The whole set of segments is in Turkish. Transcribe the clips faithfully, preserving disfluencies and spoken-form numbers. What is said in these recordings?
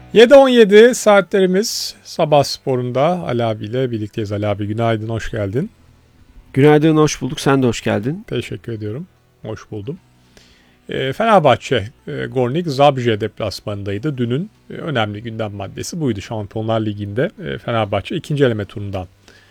yedi on yedi saatlerimiz Sabah Spor'unda Ali abiyle birlikteyiz. Ali abi günaydın, hoş geldin. Günaydın, hoş bulduk. Sen de hoş geldin. Teşekkür ediyorum, hoş buldum. E, Fenerbahçe, e, Gornik Zabrze deplasmanındaydı. Dünün e, önemli gündem maddesi buydu. Şampiyonlar Ligi'nde e, Fenerbahçe ikinci eleme turundan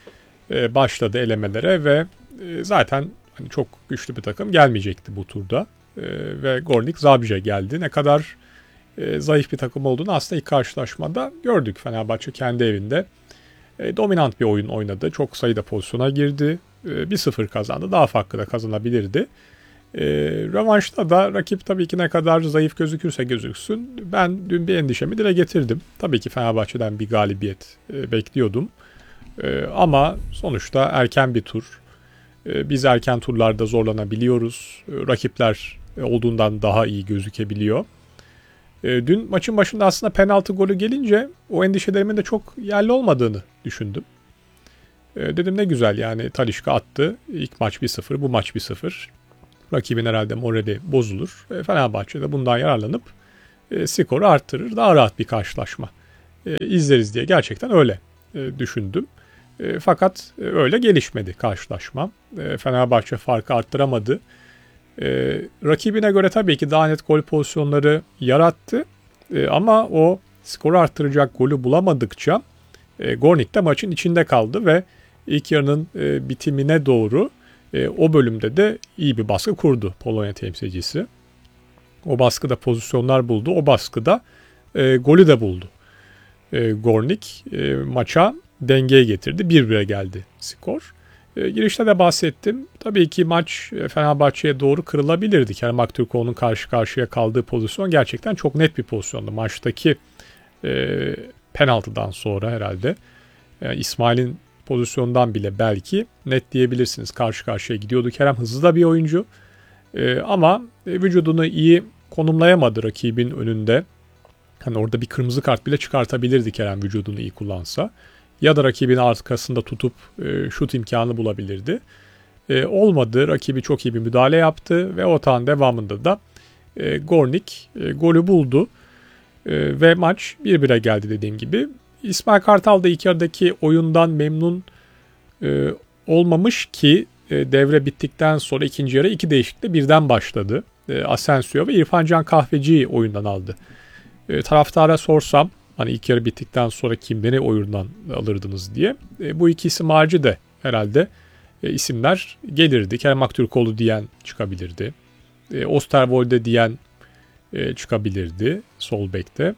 e, başladı elemelere ve e, zaten hani çok güçlü bir takım gelmeyecekti bu turda. E, ve Gornik Zabrze geldi. Ne kadar e, zayıf bir takım olduğunu aslında ilk karşılaşmada gördük. Fenerbahçe kendi evinde e, dominant bir oyun oynadı. Çok sayıda pozisyona girdi. E, bir sıfır kazandı. Daha farklı da kazanabilirdi. E, Rövanşta da rakip tabii ki ne kadar zayıf gözükürse gözüksün. Ben dün bir endişemi dile getirdim. Tabii ki Fenerbahçe'den bir galibiyet e, bekliyordum. E, ama sonuçta erken bir tur. E, biz erken turlarda zorlanabiliyoruz. E, rakipler olduğundan daha iyi gözükebiliyor. E, dün maçın başında aslında penaltı golü gelince o endişelerimin de çok yerli olmadığını düşündüm. E, dedim ne güzel yani Talisca attı. İlk maç bir sıfır, bu maç bir sıfır. Rakibin herhalde morali bozulur. E, Fenerbahçe de bundan yararlanıp e, skoru arttırır. Daha rahat bir karşılaşma e, izleriz diye gerçekten öyle e, düşündüm. E, fakat e, öyle gelişmedi karşılaşma. E, Fenerbahçe farkı arttıramadı. E, rakibine göre tabii ki daha net gol pozisyonları yarattı. E, ama o skoru arttıracak golü bulamadıkça e, Gornik de maçın içinde kaldı ve ilk yarının e, bitimine doğru e, o bölümde de iyi bir baskı kurdu Polonya temsilcisi. O baskıda pozisyonlar buldu. O baskıda e, golü de buldu. E, Gornik e, maça dengeye getirdi. bir bire geldi skor. E, girişte de bahsettim. Tabii ki maç e, Fenerbahçe'ye doğru kırılabilirdi. Kerem Aktürkoğlu'nun karşı karşıya kaldığı pozisyon gerçekten çok net bir pozisyondu. Maçtaki e, penaltıdan sonra herhalde e, İsmail'in pozisyondan bile belki net diyebilirsiniz. Karşı karşıya gidiyordu. Kerem hızlı da bir oyuncu. E, ama e, vücudunu iyi konumlayamadı rakibin önünde. Hani orada bir kırmızı kart bile çıkartabilirdi Kerem vücudunu iyi kullansa. Ya da rakibin arkasında tutup e, şut imkanı bulabilirdi. E, olmadı. Rakibi çok iyi bir müdahale yaptı ve o atağın devamında da e, Gornik e, golü buldu. E, ve maç bir bire geldi dediğim gibi. İsmail Kartal da ilk yarıdaki oyundan memnun e, olmamış ki e, devre bittikten sonra ikinci yarı iki değişiklikle birden başladı. E, Asensio ve İrfan Can Kahveci'yi oyundan aldı. E, taraftara sorsam hani ilk yarı bittikten sonra kimleri oyundan alırdınız diye. E, bu iki isim harici de herhalde e, isimler gelirdi. Kerem Aktürkoğlu diyen çıkabilirdi. E, Osterwolde diyen e, çıkabilirdi sol bekte.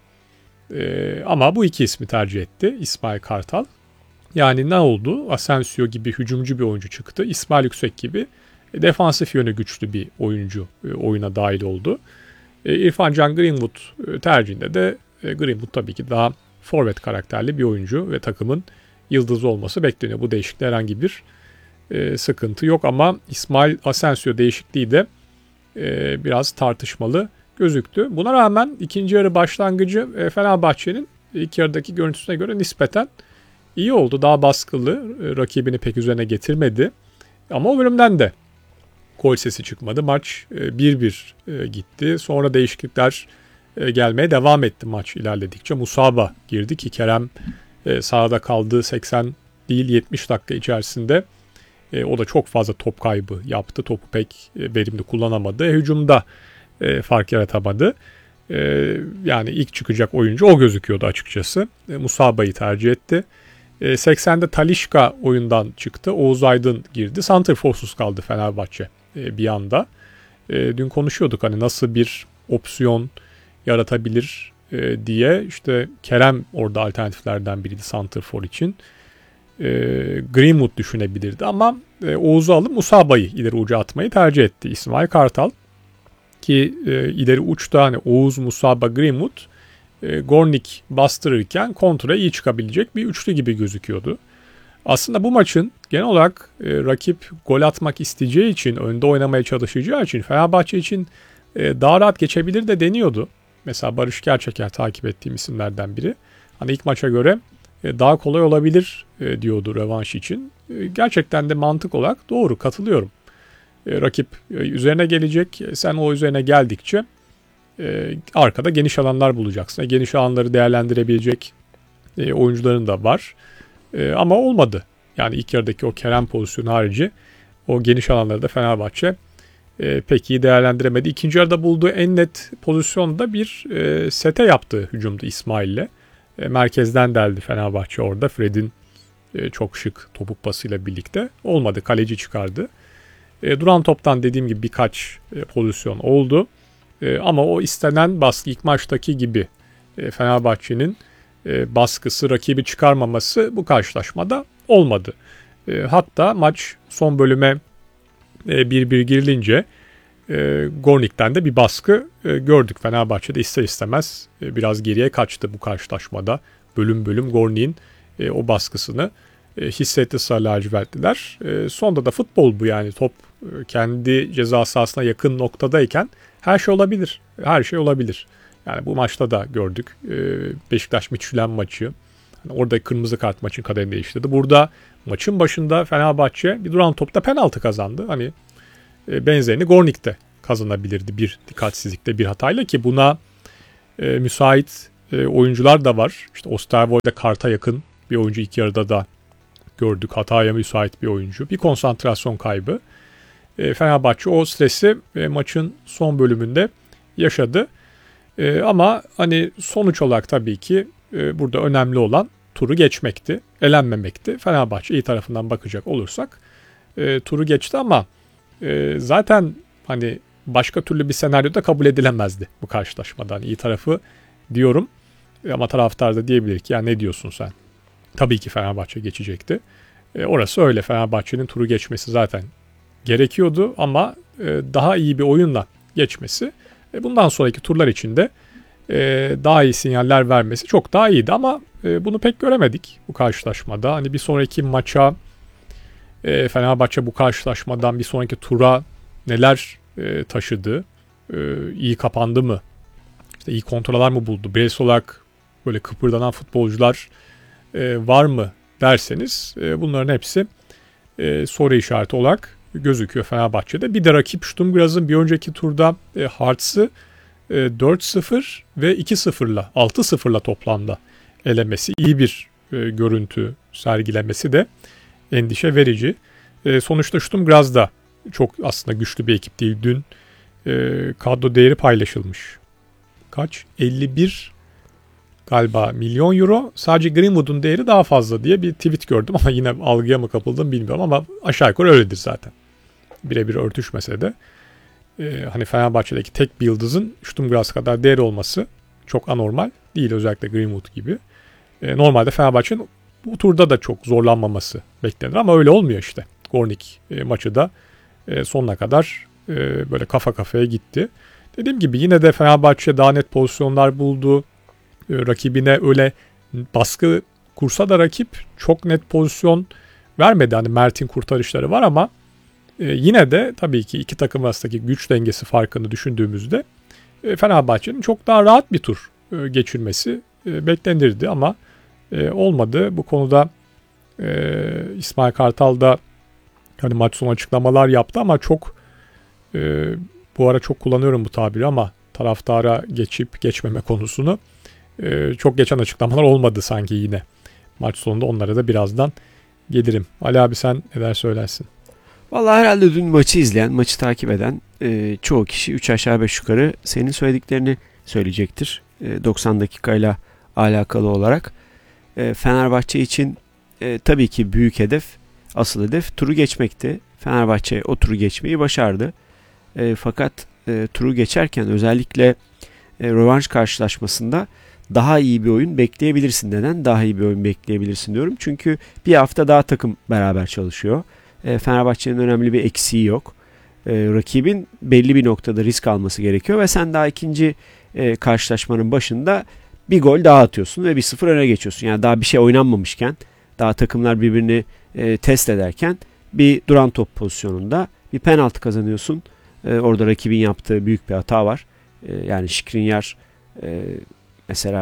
E, ama bu iki ismi tercih etti İsmail Kartal. Yani ne oldu? Asensio gibi hücumcu bir oyuncu çıktı. İsmail Yüksek gibi e, defansif yönü güçlü bir oyuncu e, oyuna dahil oldu. E, İrfan Can Greenwood e, tercihinde de e, Greenwood tabii ki daha forvet karakterli bir oyuncu ve takımın yıldızı olması bekleniyor. Bu değişiklikte herhangi bir e, sıkıntı yok ama İsmail Asensio değişikliği de e, biraz tartışmalı gözüktü. Buna rağmen ikinci yarı başlangıcı e, Fenerbahçe'nin ilk yarıdaki görüntüsüne göre nispeten iyi oldu. Daha baskılı, e, rakibini pek üzerine getirmedi. Ama o bölümden de gol sesi çıkmadı. Maç e, bir bir e, gitti. Sonra değişiklikler e, gelmeye devam etti maç ilerledikçe. Musaba girdi ki Kerem e, sahada kaldığı seksen değil yetmiş dakika içerisinde e, o da çok fazla top kaybı yaptı. Topu pek e, verimli kullanamadı. E, hücumda e, fark yaratamadı. E, yani ilk çıkacak oyuncu o gözüküyordu açıkçası. E, Musaba'yı tercih etti. E, seksende Talisca oyundan çıktı. Oğuz Aydın girdi. Santrforsuz kaldı Fenerbahçe e, bir anda. E, dün konuşuyorduk hani nasıl bir opsiyon yaratabilir e, diye. İşte Kerem orada alternatiflerden biriydi santrfor için. E, Greenwood düşünebilirdi ama e, Oğuz'u alıp Musaba'yı ileri uca atmayı tercih etti İsmail Kartal. Ki e, ileri uçta hani Oğuz, Musaba, Greenwood e, Gornik bastırırken kontra iyi çıkabilecek bir üçlü gibi gözüküyordu. Aslında bu maçın genel olarak e, rakip gol atmak isteyeceği için, önde oynamaya çalışacağı için Fenerbahçe için e, daha rahat geçebilir de deniyordu. Mesela Barış Gerçeker takip ettiğim isimlerden biri. Hani ilk maça göre e, daha kolay olabilir e, diyordu rövanş için. E, gerçekten de mantık olarak doğru, katılıyorum. E, rakip e, üzerine gelecek. Sen o üzerine geldikçe e, arkada geniş alanlar bulacaksın. E, geniş alanları değerlendirebilecek e, oyuncuların da var. E, ama olmadı. Yani ilk yarıdaki o Kerem pozisyonu harici o geniş alanları da Fenerbahçe e, pek iyi değerlendiremedi. İkinci yarıda bulduğu en net pozisyonda bir e, sete yaptığı hücumdu İsmail'le. E, merkezden deldi Fenerbahçe orada. Fred'in e, çok şık topuk pasıyla birlikte. Olmadı. Kaleci çıkardı. E, duran toptan dediğim gibi birkaç e, pozisyon oldu. E, ama o istenen baskı ilk maçtaki gibi e, Fenerbahçe'nin e, baskısı, rakibi çıkarmaması bu karşılaşmada olmadı. E, hatta maç son bölüme e, bir bir girilince e, Gornik'ten de bir baskı e, gördük. Fenerbahçe'de ister istemez e, biraz geriye kaçtı bu karşılaşmada. Bölüm bölüm Gornik'in e, o baskısını e, hissetti Sarı lacivertliler. E, sonda da futbol bu, yani top e, kendi ceza sahasına yakın noktadayken her şey olabilir. Her şey olabilir. Yani bu maçta da gördük. E, Beşiktaş Midtjylland maçı. Yani orada kırmızı kart maçın kaderini değiştirdi. Burada maçın başında Fenerbahçe bir duran topta penaltı kazandı. Hani e, benzerini Gornik'te kazanabilirdi bir dikkatsizlikte, bir hatayla, ki buna e, müsait e, oyuncular da var. İşte Osterwold'da karta yakın bir oyuncu ilk yarıda da gördük. Hataya müsait bir oyuncu. Bir konsantrasyon kaybı. E, Fenerbahçe o stresi e, maçın son bölümünde yaşadı. E, ama hani sonuç olarak tabii ki e, burada önemli olan turu geçmekti, elenmemekti. Fenerbahçe iyi tarafından bakacak olursak e, turu geçti ama e, zaten hani başka türlü bir senaryoda kabul edilemezdi bu karşılaşmadan. İyi tarafı diyorum ama taraftar da diyebilir ki ya ne diyorsun sen? Tabii ki Fenerbahçe geçecekti. E, orası öyle. Fenerbahçe'nin turu geçmesi zaten gerekiyordu ama e, daha iyi bir oyunla geçmesi e, bundan sonraki turlar için de e, daha iyi sinyaller vermesi çok daha iyiydi ama e, bunu pek göremedik bu karşılaşmada. Hani bir sonraki maça e, Fenerbahçe bu karşılaşmadan bir sonraki tura neler e, taşıdı? E, iyi kapandı mı? İşte iyi kontroller mı buldu? Bireysel olarak böyle kıpırdanan futbolcular e, var mı derseniz e, bunların hepsi e, soru işareti olarak gözüküyor Fenerbahçe'de. Bir de rakip Sturm Graz'ın bir önceki turda e, Hearts'ı e, dört sıfır ve iki sıfırla altı sıfırla toplamda elemesi, iyi bir e, görüntü sergilemesi de endişe verici. E, sonuçta Sturm Graz da çok aslında güçlü bir ekip değil. Dün e, kadro değeri paylaşılmış. Kaç? elli bir galiba milyon euro. Sadece Greenwood'un değeri daha fazla diye bir tweet gördüm ama yine algıya mı kapıldım bilmiyorum ama aşağı yukarı öyledir zaten. Birebir örtüşmese de e, hani Fenerbahçe'deki tek bir yıldızın Sturm Graz kadar değeri olması çok anormal değil, özellikle Greenwood gibi. E, normalde Fenerbahçe'nin bu turda da çok zorlanmaması beklenir ama öyle olmuyor işte. Gornik e, maçı da e, sonuna kadar e, böyle kafa kafaya gitti. Dediğim gibi yine de Fenerbahçe daha net pozisyonlar buldu. E, rakibine öyle baskı kursa da rakip çok net pozisyon vermedi. Hani Mert'in kurtarışları var ama e, yine de tabii ki iki takım arasındaki güç dengesi farkını düşündüğümüzde e, Fenerbahçe'nin çok daha rahat bir tur e, geçirmesi e, beklenirdi ama e, olmadı. Bu konuda e, İsmail Kartal da hani maç sonu açıklamalar yaptı ama çok e, bu ara çok kullanıyorum bu tabiri ama taraftara geçip geçmeme konusunu e, çok geçen açıklamalar olmadı sanki yine. Maç sonunda onlara da birazdan gelirim. Ali abi sen neler söylersin? Vallahi herhalde dün maçı izleyen, maçı takip eden e, çoğu kişi üç aşağı beş yukarı senin söylediklerini söyleyecektir. E, doksan dakikayla alakalı olarak. E, Fenerbahçe için e, tabii ki büyük hedef, asıl hedef turu geçmekti. Fenerbahçe o turu geçmeyi başardı. E, fakat e, turu geçerken özellikle e, rövanş karşılaşmasında daha iyi bir oyun bekleyebilirsin. Neden daha iyi bir oyun bekleyebilirsin diyorum. Çünkü bir hafta daha takım beraber çalışıyor. E, Fenerbahçe'nin önemli bir eksiği yok. E, rakibin belli bir noktada risk alması gerekiyor ve sen daha ikinci e, karşılaşmanın başında bir gol daha atıyorsun ve bir sıfır öne geçiyorsun. Yani daha bir şey oynanmamışken, daha takımlar birbirini e, test ederken bir duran top pozisyonunda bir penaltı kazanıyorsun. E, orada rakibin yaptığı büyük bir hata var. E, yani Skriniar e, mesela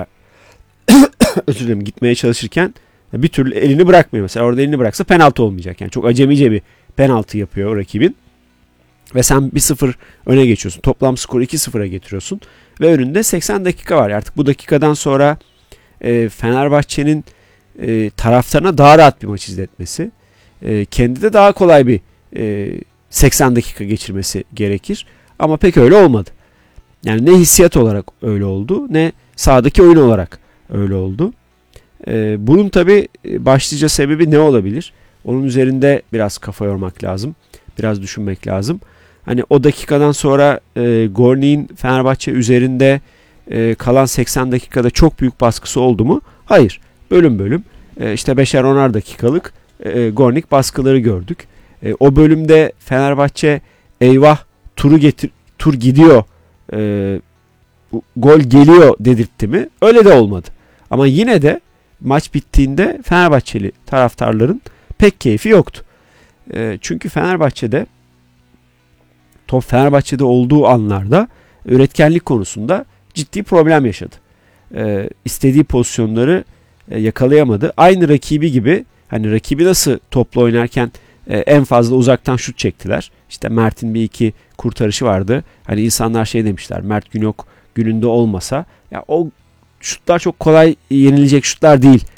özür dilerim gitmeye çalışırken bir türlü elini bırakmıyor. Mesela orada elini bıraksa penaltı olmayacak. Yani çok acemice bir penaltı yapıyor rakibin. Ve sen bir sıfır öne geçiyorsun. Toplam skoru iki sıfıra getiriyorsun. Ve önünde seksen dakika var. Artık bu dakikadan sonra e, Fenerbahçe'nin e, taraftarına daha rahat bir maç izletmesi, e, kendi de daha kolay bir e, seksen dakika geçirmesi gerekir. Ama pek öyle olmadı. Yani ne hissiyat olarak öyle oldu, ne sahadaki oyun olarak öyle oldu. E, bunun tabii başlıca sebebi ne olabilir? Onun üzerinde biraz kafa yormak lazım. Biraz düşünmek lazım. Hani o dakikadan sonra e, Gornik'in Fenerbahçe üzerinde e, kalan seksen dakikada çok büyük baskısı oldu mu? Hayır. Bölüm bölüm e, işte beşer onar dakikalık e, Gornik baskıları gördük. E, o bölümde Fenerbahçe eyvah turu getir tur gidiyor, e, gol geliyor dedirtti mi? Öyle de olmadı. Ama yine de maç bittiğinde Fenerbahçeli taraftarların pek keyfi yoktu. E, çünkü Fenerbahçe'de top Fenerbahçe'de olduğu anlarda üretkenlik konusunda ciddi problem yaşadı. E, istediği pozisyonları e, yakalayamadı. Aynı rakibi gibi, hani rakibi nasıl topla oynarken e, en fazla uzaktan şut çektiler. İşte Mert'in bir iki kurtarışı vardı. Hani insanlar şey demişler, Mert Günok gününde olmasa, ya o şutlar çok kolay yenilecek şutlar değil